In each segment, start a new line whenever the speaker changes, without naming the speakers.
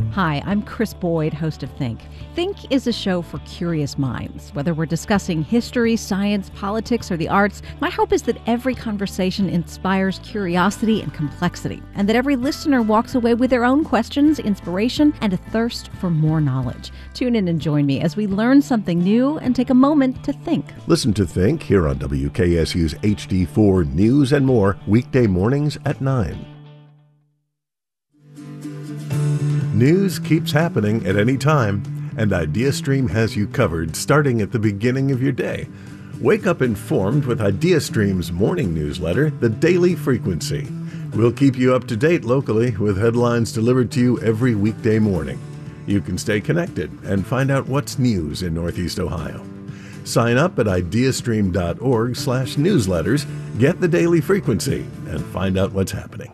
Hi, I'm Chris Boyd, host of Think. Think is a show for curious minds. Whether we're discussing history, science, politics, or the arts, my hope is that every conversation inspires curiosity and complexity, and that every listener walks away with their own questions, inspiration, and a thirst for more knowledge. Tune in and join me as we learn something new and take a moment to think.
Listen to Think here on WKSU's HD4 News and more, weekday mornings at 9. News keeps happening at any time, and IdeaStream has you covered starting at the beginning of your day. Wake up informed with IdeaStream's morning newsletter, The Daily Frequency. We'll keep you up to date locally with headlines delivered to you every weekday morning. You can stay connected and find out what's news in Northeast Ohio. Sign up at ideastream.org/newsletters, get The Daily Frequency, and find out what's happening.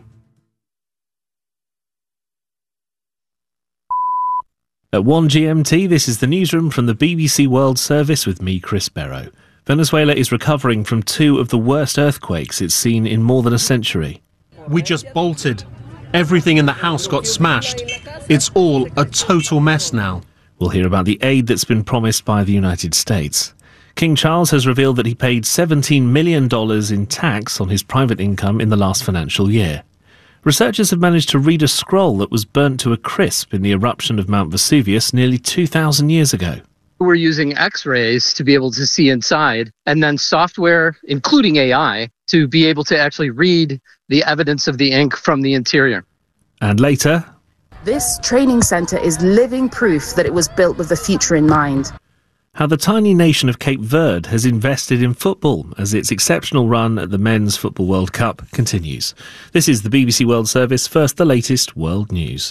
At 1 GMT, this is the newsroom from the BBC World Service with me, Chris Barrow. Venezuela is recovering from two of the worst earthquakes it's seen in more than a century.
We just bolted. Everything in the house got smashed. It's all a total mess now.
We'll hear about the aid that's been promised by the United States. King Charles has revealed that he paid $17 million in tax on his private income in the last financial year. Researchers have managed to read a scroll that was burnt to a crisp in the eruption of Mount Vesuvius nearly 2,000 years ago.
We're using X-rays to be able to see inside, and then software, including AI, to be able to actually read the evidence of the ink from the interior.
And later,
this training centre is living proof that it was built with the future in mind.
How the tiny nation of Cape Verde has invested in football as its exceptional run at the Men's Football World Cup continues. This is the BBC World Service. First, the latest world news.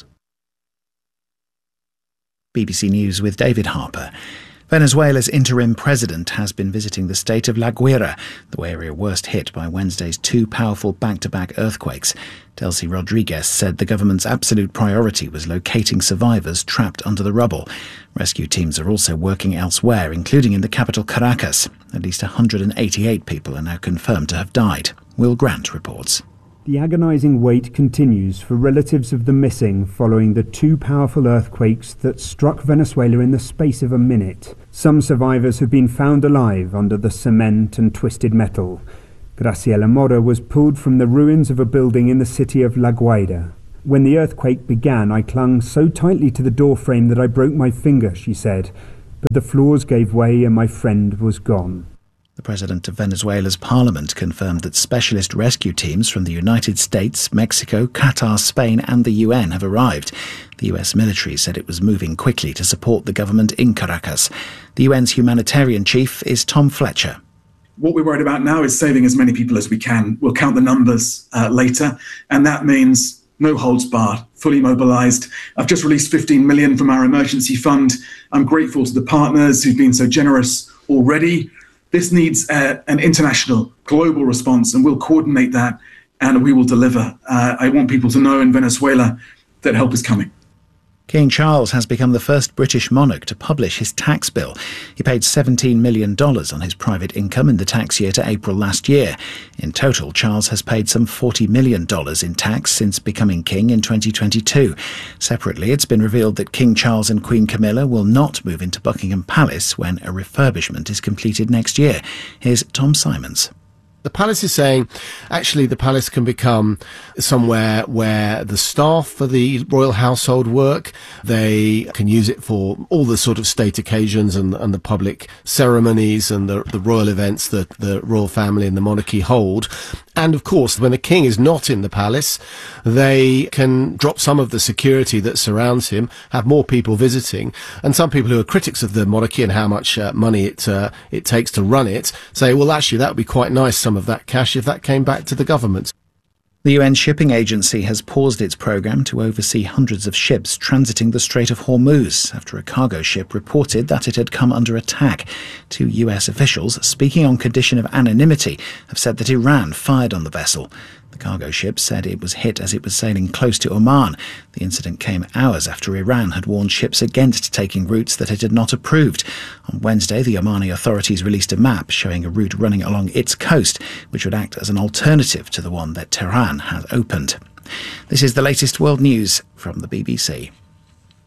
BBC News with David Harper. Venezuela's interim president has been visiting the state of La Guaira, the area worst hit by Wednesday's two powerful back-to-back earthquakes. Delcy Rodriguez said the government's absolute priority was locating survivors trapped under the rubble. Rescue teams are also working elsewhere, including in the capital Caracas. At least 188 people are now confirmed to have died. Will Grant reports.
The agonising wait continues for relatives of the missing following the two powerful earthquakes that struck Venezuela in the space of a minute. Some survivors have been found alive under the cement and twisted metal. Graciela Mora was pulled from the ruins of a building in the city of La Guaira. When the earthquake began, I clung so tightly to the doorframe that I broke my finger, she said. But the floors gave way and my friend was gone.
The president of Venezuela's parliament confirmed that specialist rescue teams from the United States, Mexico, Qatar, Spain and the UN have arrived. The US military said it was moving quickly to support the government in Caracas. The UN's humanitarian chief is Tom Fletcher.
What we're worried about now is saving as many people as we can. We'll count the numbers later, and that means no holds barred, fully mobilised. I've just released $15 million from our emergency fund. I'm grateful to the partners who've been so generous already. This needs an international, global response, and we'll coordinate that, and we will deliver. I want people to know in Venezuela that help is coming.
King Charles has become the first British monarch to publish his tax bill. He paid $17 million on his private income in the tax year to April last year. In total, Charles has paid some $40 million in tax since becoming king in 2022. Separately, it's been revealed that King Charles and Queen Camilla will not move into Buckingham Palace when a refurbishment is completed next year. Here's Tom Simons.
The palace is saying, actually, the palace can become somewhere where the staff for the royal household work. They can use it for all the sort of state occasions and the public ceremonies and the royal events that the royal family and the monarchy hold. And of course, when the king is not in the palace, they can drop some of the security that surrounds him, have more people visiting. And some people who are critics of the monarchy and how much money it takes to run it say, well, actually, that would be quite nice, some of that cash, if that came back to the government.
The UN Shipping Agency has paused its programme to oversee hundreds of ships transiting the Strait of Hormuz after a cargo ship reported that it had come under attack. Two US officials, speaking on condition of anonymity, have said that Iran fired on the vessel. The cargo ship said it was hit as it was sailing close to Oman. The incident came hours after Iran had warned ships against taking routes that it had not approved. On Wednesday, the Omani authorities released a map showing a route running along its coast, which would act as an alternative to the one that Tehran has opened. This is the latest world news from the BBC.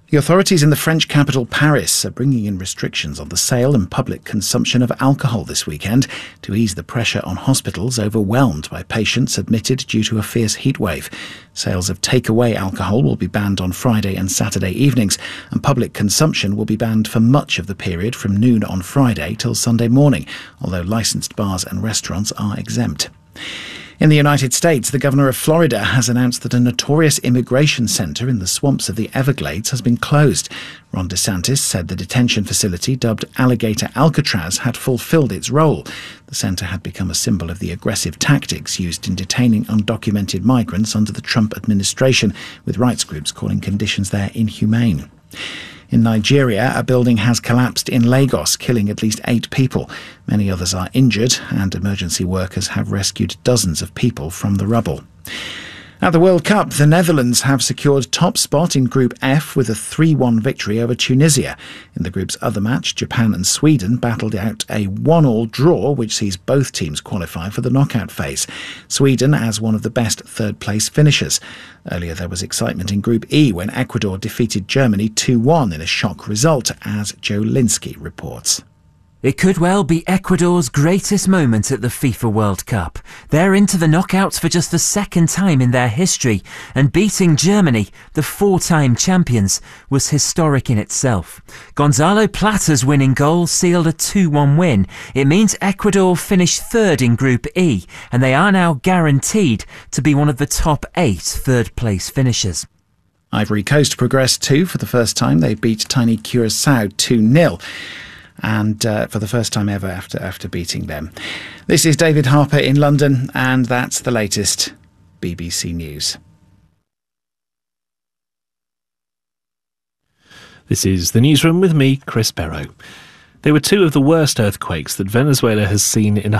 The authorities in the French capital Paris are bringing in restrictions on the sale and public consumption of alcohol this weekend to ease the pressure on hospitals overwhelmed by patients admitted due to a fierce heatwave. Sales of takeaway alcohol will be banned on Friday and Saturday evenings, and public consumption will be banned for much of the period from noon on Friday till Sunday morning, although licensed bars and restaurants are exempt. In the United States, the governor of Florida has announced that a notorious immigration center in the swamps of the Everglades has been closed. Ron DeSantis said the detention facility, dubbed Alligator Alcatraz, had fulfilled its role. The center had become a symbol of the aggressive tactics used in detaining undocumented migrants under the Trump administration, with rights groups calling conditions there inhumane. In Nigeria, a building has collapsed in Lagos, killing at least 8 people. Many others are injured, and emergency workers have rescued dozens of people from the rubble. At the World Cup, the Netherlands have secured top spot in Group F with a 3-1 victory over Tunisia. In the group's other match, Japan and Sweden battled out a 1-1 draw, which sees both teams qualify for the knockout phase. Sweden as one of the best third-place finishers. Earlier there was excitement in Group E when Ecuador defeated Germany 2-1 in a shock result, as Joe Linsky reports.
It could well be Ecuador's greatest moment at the FIFA World Cup. They're into the knockouts for just the second time in their history, and beating Germany, the 4-time champions, was historic in itself. Gonzalo Plata's winning goal sealed a 2-1 win. It means Ecuador finished third in Group E, and they are now guaranteed to be one of the top 8 third-place finishers.
Ivory Coast progressed too. For the first time, they beat tiny Curaçao 2-0. And for the first time ever after beating them. This is David Harper in London, and that's the latest BBC News.
This is the Newsroom with me, Chris Barrow. They were 2 of the worst earthquakes that Venezuela has seen in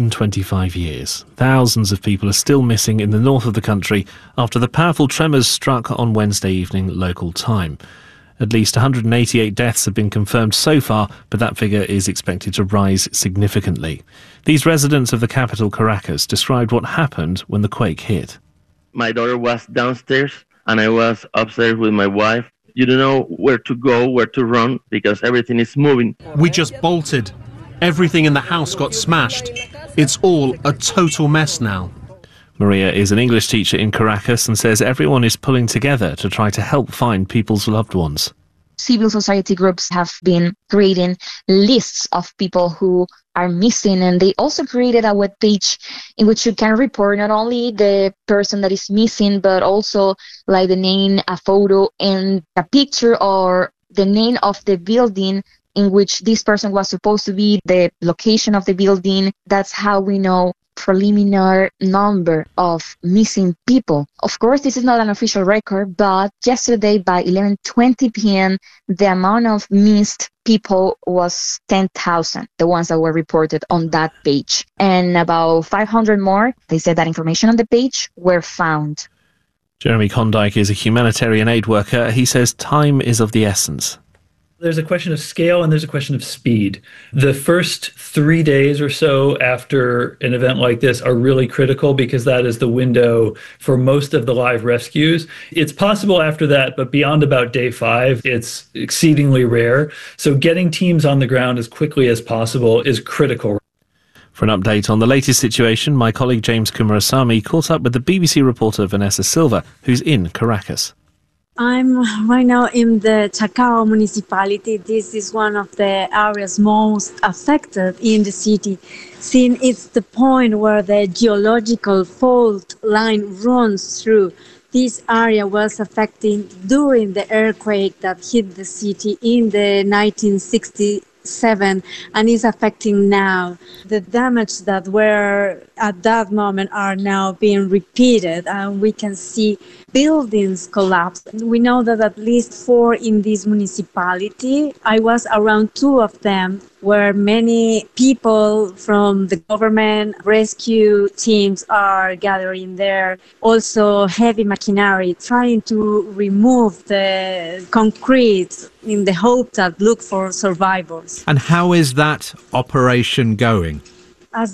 125 years. Thousands of people are still missing in the north of the country after the powerful tremors struck on Wednesday evening local time. At least 188 deaths have been confirmed so far, but that figure is expected to rise significantly. These residents of the capital, Caracas, described what happened when the quake hit.
My daughter was downstairs and I was upstairs with my wife. You don't know where to go, where to run, because everything is moving.
We just bolted. Everything in the house got smashed. It's all a total mess now.
Maria is an English teacher in Caracas and says everyone is pulling together to try to help find people's loved ones.
Civil society groups have been creating lists of people who are missing, and they also created a webpage in which you can report not only the person that is missing, but also like the name, a photo, and a picture or the name of the building in which this person was supposed to be, the location of the building. That's how we know preliminary number of missing people. Of course, this is not an official record, but yesterday by 11:20 p.m., the amount of missed people was 10,000, the ones that were reported on that page. And about 500 more, they said that information on the page, were found.
Jeremy Condike is a humanitarian aid worker. He says time is of the essence.
There's a question of scale and there's a question of speed. The first 3 days or so after an event like this are really critical because that is the window for most of the live rescues. It's possible after that, but beyond about day 5, it's exceedingly rare. So getting teams on the ground as quickly as possible is critical.
For an update on the latest situation, my colleague James Kumarasamy caught up with the BBC reporter Vanessa Silva, who's in Caracas.
I'm right now in the Chacao municipality. This is one of the areas most affected in the city, since it's the point where the geological fault line runs through. This area was affected during the earthquake that hit the city in the 1967 and is affecting now. The damage that were at that moment are now being repeated, and we can see buildings collapse. We know that at least 4 in this municipality. I was around 2 of them, where many people from the government rescue teams are gathering there. Also heavy machinery trying to remove the concrete in the hope that look for survivors.
And how is that operation going?
As the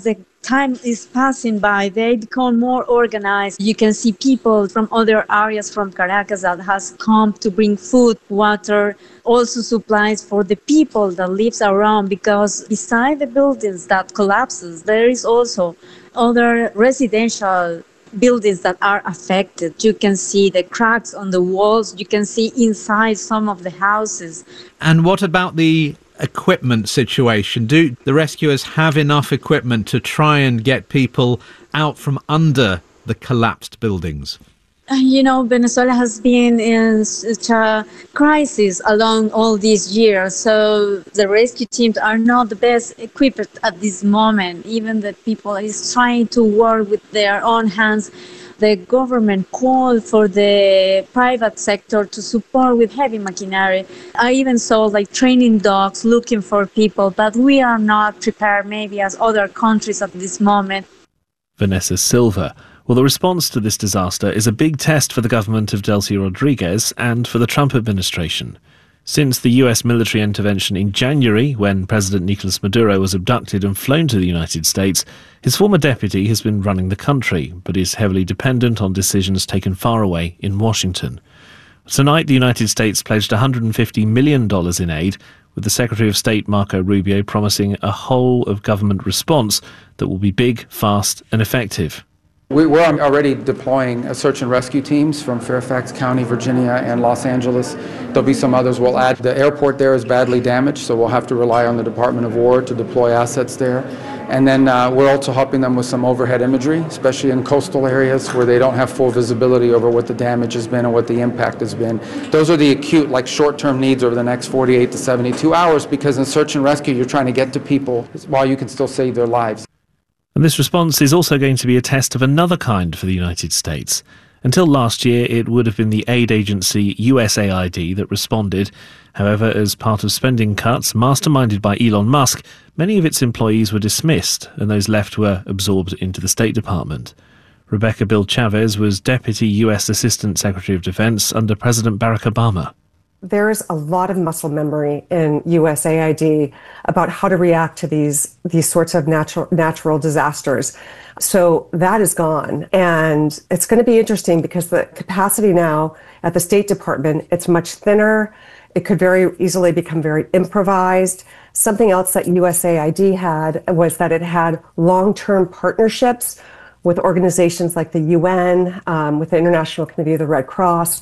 time is passing by, they become more organized. You can see people from other areas from Caracas that has come to bring food, water, also supplies for the people that lives around, because beside the buildings that collapses, there is also other residential buildings that are affected. You can see the cracks on the walls. You can see inside some of the houses.
And what about the equipment situation? Do the rescuers have enough equipment to try and get people out from under the collapsed buildings?
You know, Venezuela has been in such a crisis along all these years, so the rescue teams are not the best equipped at this moment. Even the people is trying to work with their own hands. The government called for the private sector to support with heavy machinery. I even saw like training dogs looking for people, but we are not prepared maybe as other countries at this moment.
Vanessa Silva. Well, the response to this disaster is a big test for the government of Delcy Rodriguez and for the Trump administration. Since the US military intervention in January, when President Nicolas Maduro was abducted and flown to the United States, his former deputy has been running the country, but is heavily dependent on decisions taken far away in Washington. Tonight, the United States pledged $150 million in aid, with the Secretary of State Marco Rubio promising a whole-of-government response that will be big, fast and effective.
We're already deploying search and rescue teams from Fairfax County, Virginia, and Los Angeles. There'll be some others we'll add. The airport there is badly damaged, so we'll have to rely on the Department of War to deploy assets there. And then we're also helping them with some overhead imagery, especially in coastal areas where they don't have full visibility over what the damage has been and what the impact has been. Those are the acute, like short-term needs over the next 48 to 72 hours, because in search and rescue, you're trying to get to people while you can still save their lives.
And this response is also going to be a test of another kind for the United States. Until last year, it would have been the aid agency USAID that responded. However, as part of spending cuts masterminded by Elon Musk, many of its employees were dismissed, and those left were absorbed into the State Department. Rebecca Bill Chavez was Deputy US Assistant Secretary of Defense under President Barack Obama.
There's a lot of muscle memory in USAID about how to react to these sorts of natural disasters. So that is gone. And it's going to be interesting because the capacity now at the State Department, it's much thinner. It could very easily become very improvised. Something else that USAID had was that it had long-term partnerships with organizations like the UN, with the International Committee of the Red Cross.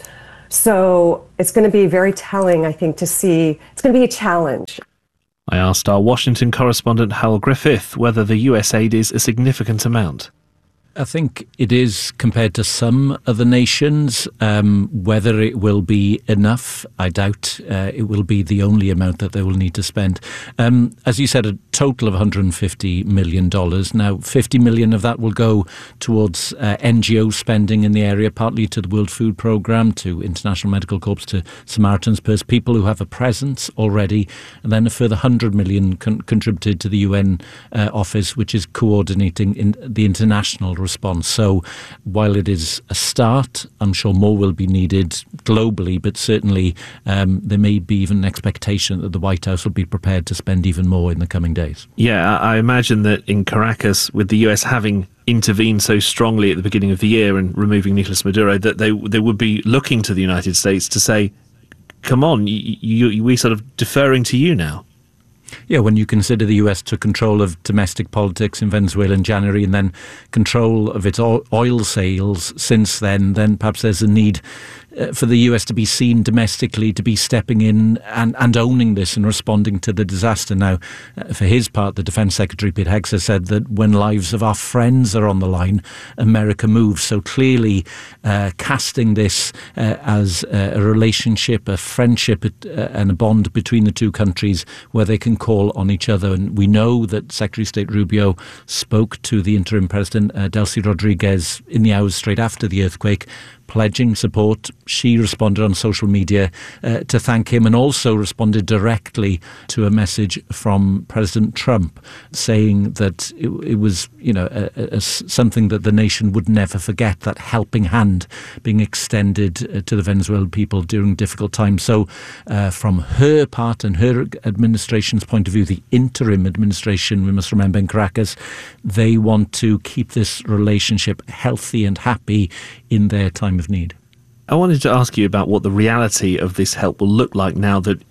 So it's going to be very telling, I think, to see. It's going to be a challenge.
I asked our Washington correspondent Hal Griffith whether the US aid is a significant amount.
I think it is compared to some other nations. Whether it will be enough, I doubt. It will be the only amount that they will need to spend. As you said, a total of $150 million. Now, $50 million of that will go towards NGO spending in the area, partly to the World Food Programme, to International Medical Corps, to Samaritan's Purse, people who have a presence already. And then a further $100 million contributed to the UN office, which is coordinating in the international response. So while it is a start, I'm sure more will be needed globally, but certainly there may be even an expectation that the White House will be prepared to spend even more in the coming days.
Yeah, I imagine that in Caracas, with the US having intervened so strongly at the beginning of the year and removing Nicolas Maduro, that they would be looking to the United States to say, come on, we're sort of deferring to you now.
Yeah, when you consider the US took control of domestic politics in Venezuela in January and then control of its oil sales since then perhaps there's a need for the US to be seen domestically, to be stepping in and owning this and responding to the disaster. Now, for his part, the Defence Secretary, Pete Hegseth, said that when lives of our friends are on the line, America moves. So clearly casting this as a relationship, a friendship and a bond between the two countries where they can call on each other. And we know that Secretary of State Rubio spoke to the interim president, Delcy Rodriguez, in the hours straight after the earthquake, pledging support. She responded on social media to thank him, and also responded directly to a message from President Trump saying that it was, something that the nation would never forget, that helping hand being extended to the Venezuelan people during difficult times. So from her part and her administration's point of view, the interim administration, we must remember, in Caracas, they want to keep this relationship healthy and happy in their time of need.
I wanted to ask you about what the reality of this help will look like now that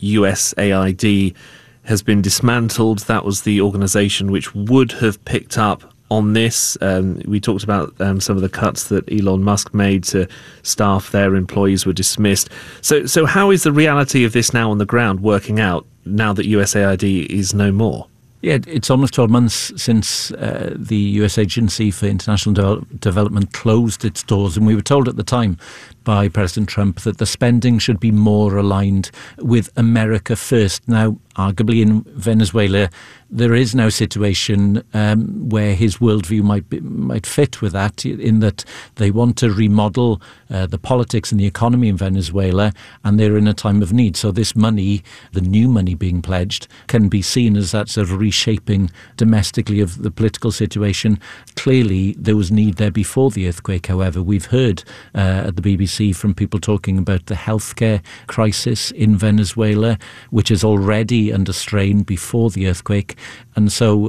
USAID has been dismantled. That was the organisation which would have picked up on this. We talked about some of the cuts that Elon Musk made to staff. Their employees were dismissed. So how is the reality of this now on the ground working out now that USAID is no more?
Yeah, it's almost 12 months since the US Agency for International Development closed its doors, and we were told at the time by President Trump that the spending should be more aligned with America first. Now, arguably in Venezuela, there is now a situation where his worldview might fit with that, in that they want to remodel the politics and the economy in Venezuela, and they're in a time of need. So this money, the new money being pledged, can be seen as that sort of reshaping domestically of the political situation. Clearly, there was need there before the earthquake. However, we've heard at the BBC from people talking about the healthcare crisis in Venezuela, which is already under strain before the earthquake. And so,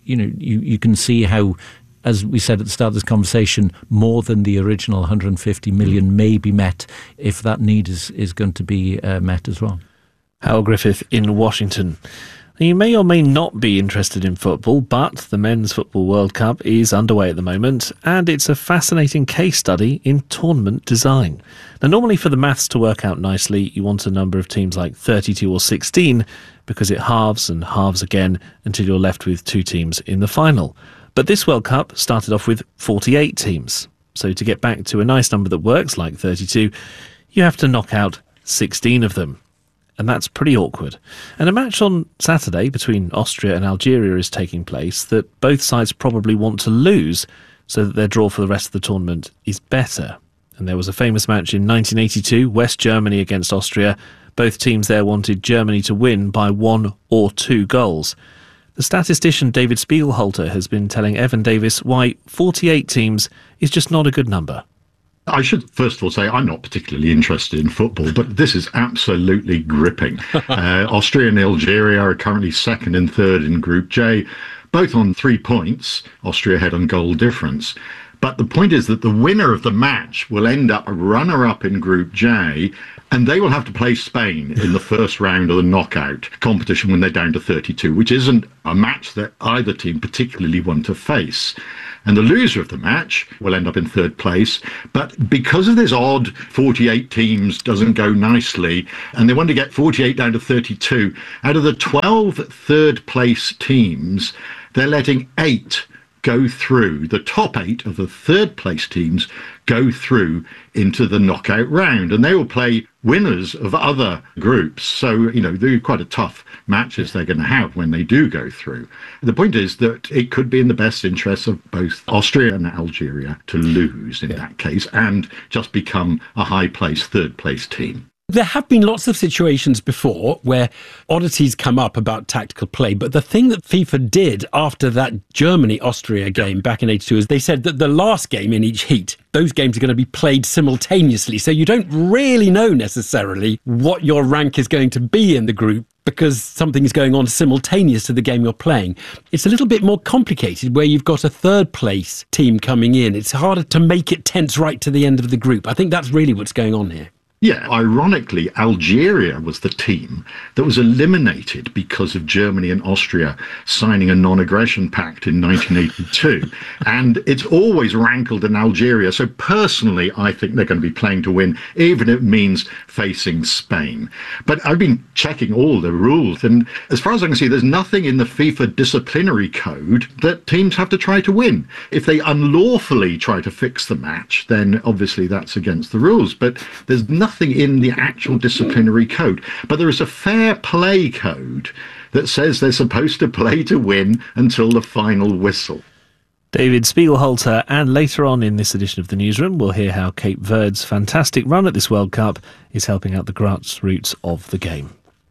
you can see how, as we said at the start of this conversation, more than the original 150 million may be met if that need is going to be met as well.
Hal Griffith in Washington. You may or may not be interested in football, but the Men's Football World Cup is underway at the moment, and it's a fascinating case study in tournament design. Now, normally for the maths to work out nicely, you want a number of teams like 32 or 16, because it halves and halves again until you're left with 2 teams in the final. But this World Cup started off with 48 teams. So to get back to a nice number that works, like 32, you have to knock out 16 of them. And that's pretty awkward. And a match on Saturday between Austria and Algeria is taking place that both sides probably want to lose so that their draw for the rest of the tournament is better. And there was a famous match in 1982, West Germany against Austria. Both teams there wanted Germany to win by 1 or 2 goals. The statistician David Spiegelhalter has been telling Evan Davis why 48 teams is just not a good number.
I should first of all say I'm not particularly interested in football, but this is absolutely gripping. Austria and Algeria are currently second and third in Group J, both on 3 points, Austria ahead on goal difference. But the point is that the winner of the match will end up a runner-up in Group J, and they will have to play Spain in the first round of the knockout competition when they're down to 32, which isn't a match that either team particularly want to face. And the loser of the match will end up in third place. But because of this odd 48 teams doesn't go nicely, and they want to get 48 down to 32, out of the 12 third place teams, they're letting 8 go through. The top 8 of the third place teams go through into the knockout round, and they will play winners of other groups. So, they're quite a tough matches they're going to have when they do go through. The point is that it could be in the best interests of both Austria and Algeria to lose in that case and just become a high-placed third-place team.
There have been lots of situations before where oddities come up about tactical play, but the thing that FIFA did after that Germany-Austria game back in 82 is they said that the last game in each heat, those games are going to be played simultaneously, so you don't really know necessarily what your rank is going to be in the group because something is going on simultaneous to the game you're playing. It's a little bit more complicated where you've got a third place team coming in. It's harder to make it tense right to the end of the group. I think that's really what's going on here.
Yeah, ironically, Algeria was the team that was eliminated because of Germany and Austria signing a non-aggression pact in 1982. And it's always rankled in Algeria. So personally, I think they're going to be playing to win, even if it means facing Spain. But I've been checking all the rules. And as far as I can see, there's nothing in the FIFA disciplinary code that teams have to try to win. If they unlawfully try to fix the match, then obviously that's against the rules. But there's nothing in the actual disciplinary code, but there is a fair play code that says they're supposed to play to win until the final whistle.
David Spiegelhalter, and later on in this edition of the Newsroom, we'll hear how Cape Verde's fantastic run at this World Cup is helping out the grassroots of the game.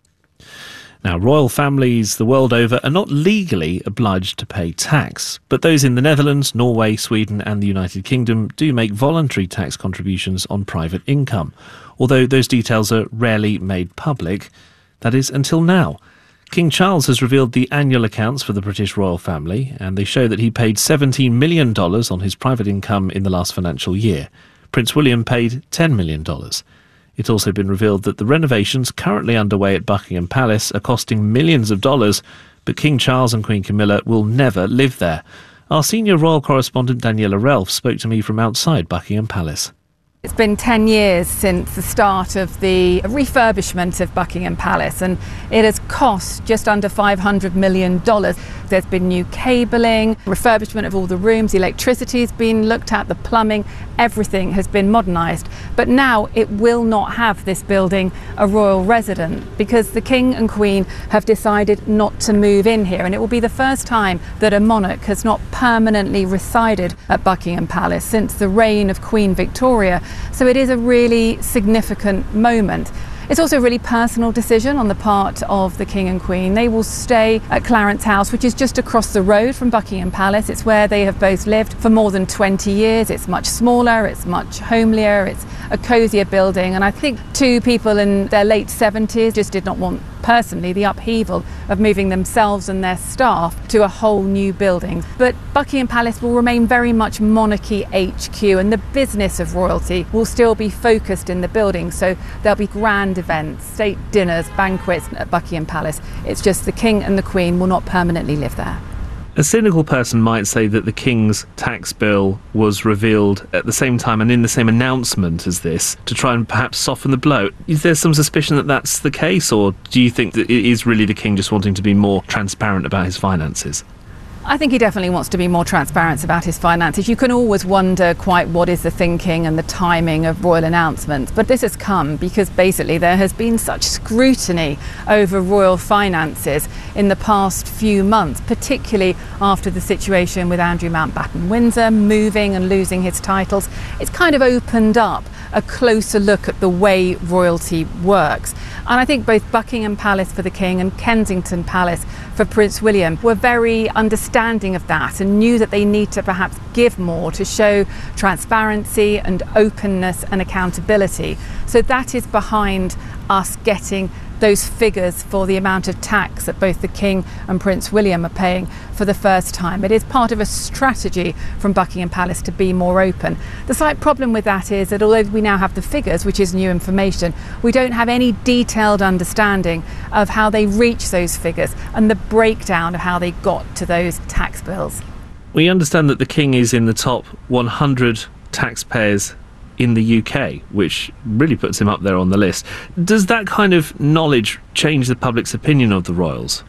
Now, royal families the world over are not legally obliged to pay tax, but those in the Netherlands, Norway, Sweden and the United Kingdom do make voluntary tax contributions on private income, although those details are rarely made public. That is, until now. King Charles has revealed the annual accounts for the British royal family, and they show that he paid $17 million on his private income in the last financial year. Prince William paid $10 million. It's also been revealed that the renovations currently underway at Buckingham Palace are costing millions of dollars, but King Charles and Queen Camilla will never live there. Our senior royal correspondent Daniela Relf spoke to me from outside Buckingham Palace.
It's been 10 years since the start of the refurbishment of Buckingham Palace, and it has cost just under $500 million. There's been new cabling, refurbishment of all the rooms, electricity has been looked at, the plumbing, everything has been modernised. But now it will not have this building a royal residence because the King and Queen have decided not to move in here, and it will be the first time that a monarch has not permanently resided at Buckingham Palace since the reign of Queen Victoria. So it is a really significant moment. It's also a really personal decision on the part of the King and Queen. They will stay at Clarence House, which is just across the road from Buckingham Palace. It's where they have both lived for more than 20 years. It's much smaller, it's much homelier, it's a cosier building. And I think two people in their late 70s just did not want, personally, the upheaval of moving themselves and their staff to a whole new building. But Buckingham Palace will remain very much monarchy HQ, and the business of royalty will still be focused in the building. So there'll be grand events, state dinners, banquets at Buckingham Palace. It's just the King and the Queen will not permanently live there.
A cynical person might say that the King's tax bill was revealed at the same time and in the same announcement as this to try and perhaps soften the blow. Is there some suspicion that that's the case, or do you think that it is really the King just wanting to be more transparent about his finances?
I think he definitely wants to be more transparent about his finances. You can always wonder quite what is the thinking and the timing of royal announcements, but this has come because basically there has been such scrutiny over royal finances in the past few months, particularly after the situation with Andrew Mountbatten Windsor moving and losing his titles. It's kind of opened up a closer look at the way royalty works. And I think both Buckingham Palace for the King and Kensington Palace for Prince William were very understanding of that and knew that they need to perhaps give more to show transparency and openness and accountability. So that is behind us getting those figures for the amount of tax that both the King and Prince William are paying for the first time. It is part of a strategy from Buckingham Palace to be more open. The slight problem with that is that although we now have the figures, which is new information, we don't have any detailed understanding of how they reach those figures and the breakdown of how they got to those tax bills.
We understand that the King is in the top 100 taxpayers in the UK, which really puts him up there on the list. Does that kind of knowledge change the public's opinion of the royals?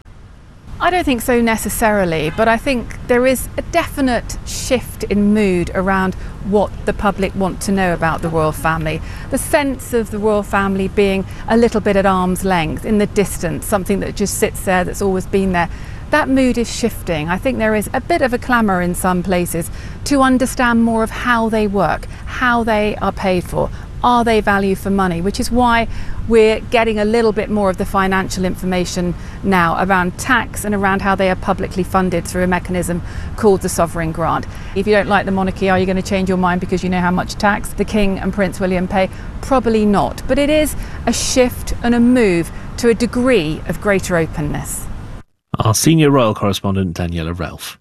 I don't think so necessarily, but I think there is a definite shift in mood around what the public want to know about the royal family. The sense of the royal family being a little bit at arm's length, in the distance, something that just sits there, that's always been there. That mood is shifting. I think there is a bit of a clamour in some places to understand more of how they work, how they are paid for. Are they value for money? Which is why we're getting a little bit more of the financial information now around tax and around how they are publicly funded through a mechanism called the sovereign grant. If you don't like the monarchy, are you going to change your mind because you know how much tax the King and Prince William pay? Probably not. But it is a shift and a move to a degree of greater openness.
Our senior royal correspondent Daniela Relf.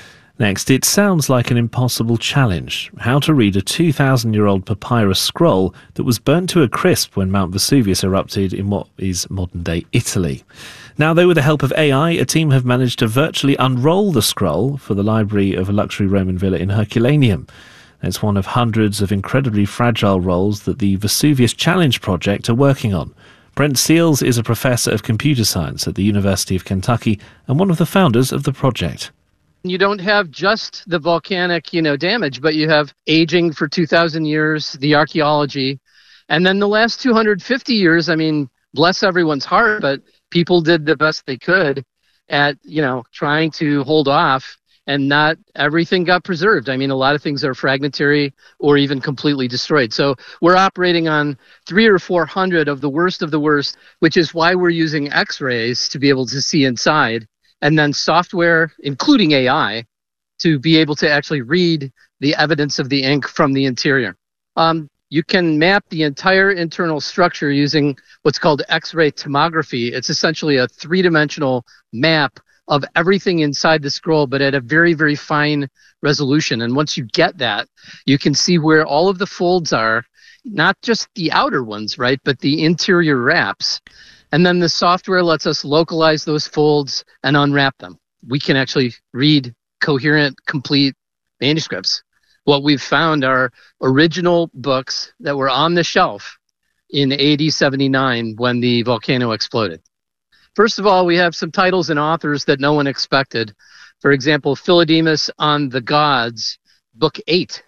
Next, it sounds like an impossible challenge. How to read a 2,000-year-old papyrus scroll that was burnt to a crisp when Mount Vesuvius erupted in what is modern-day Italy. Now, though, with the help of AI, a team have managed to virtually unroll the scroll for the library of a luxury Roman villa in Herculaneum. It's one of hundreds of incredibly fragile rolls that the Vesuvius Challenge project are working on. Brent Seals is a professor of computer science at the University of Kentucky and one of the founders of the project.
You don't have just the volcanic, damage, but you have aging for 2,000 years, the archaeology. And then the last 250 years, bless everyone's heart, but people did the best they could at, trying to hold off and not everything got preserved. I mean, a lot of things are fragmentary or even completely destroyed. So we're operating on 300 or 400 of the worst, which is why we're using X-rays to be able to see inside, and then software, including AI, to be able to actually read the evidence of the ink from the interior. You can map the entire internal structure using what's called X-ray tomography. It's essentially a three-dimensional map of everything inside the scroll, but at a very, very fine resolution. And once you get that, you can see where all of the folds are, not just the outer ones, right, but the interior wraps. And then the software lets us localize those folds and unwrap them. We can actually read coherent, complete manuscripts. What we've found are original books that were on the shelf in AD 79 when the volcano exploded. First of all, we have some titles and authors that no one expected. For example, Philodemus on the Gods, Book 8.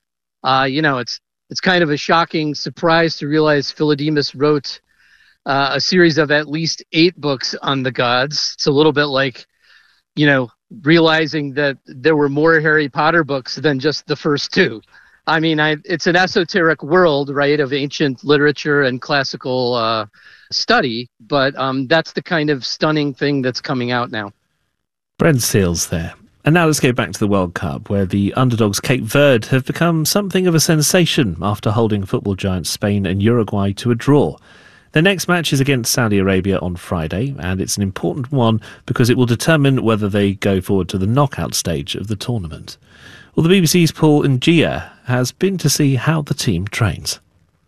It's kind of a shocking surprise to realize Philodemus wrote a series of at least 8 books on the gods. It's a little bit like, realizing that there were more Harry Potter books than just the first 2. I mean, it's an esoteric world, right, of ancient literature and classical study, but that's the kind of stunning thing that's coming out now.
Brent Seales there. And now let's go back to the World Cup, where the underdogs Cape Verde have become something of a sensation after holding football giants Spain and Uruguay to a draw. Their next match is against Saudi Arabia on Friday, and it's an important one because it will determine whether they go forward to the knockout stage of the tournament. Well, the BBC's Paul Ngia has been to see how the team trains.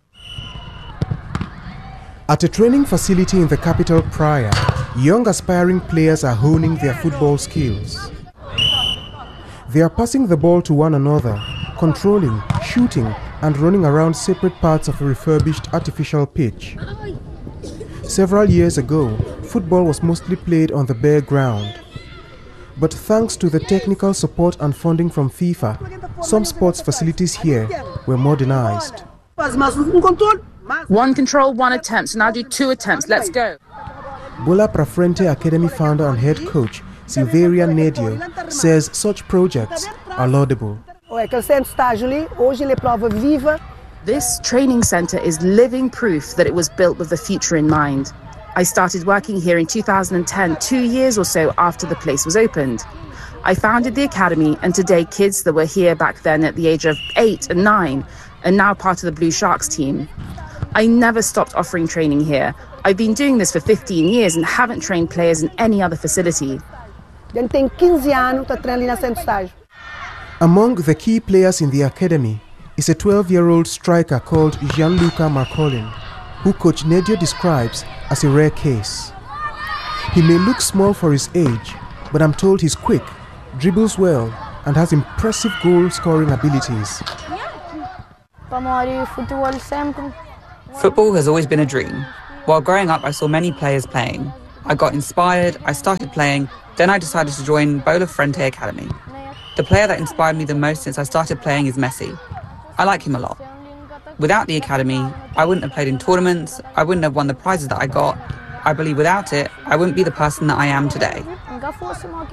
At a training facility in the capital, Praia, young aspiring players are honing their football skills. They are passing the ball to one another, controlling, shooting, and running around separate parts of a refurbished artificial pitch. Several years ago, football was mostly played on the bare ground. But thanks to the technical support and funding from FIFA, some sports facilities here were modernized.
One control, one attempt, so now do 2 attempts, let's go.
Bola Prafrente Academy founder and head coach Silveria Nedio says such projects are laudable.
This training centre is living proof that it was built with the future in mind. I started working here in 2010, 2 years or so after the place was opened. I founded the academy, and today kids that were here back then at the age of 8 and 9 are now part of the Blue Sharks team. I never stopped offering training here. I've been doing this for 15 years and haven't trained players in any other facility.
Among the key players in the academy is a 12-year-old striker called Gianluca Marcolin, who Coach Nedio describes as a rare case. He may look small for his age, but I'm told he's quick, dribbles well, and has impressive goal-scoring abilities.
Football has always been a dream. While growing up, I saw many players playing. I got inspired, I started playing, then I decided to join Bola Frente Academy. The player that inspired me the most since I started playing is Messi. I like him a lot. Without the academy, I wouldn't have played in tournaments, I wouldn't have won the prizes that I got. I believe without it, I wouldn't be the person that I am today.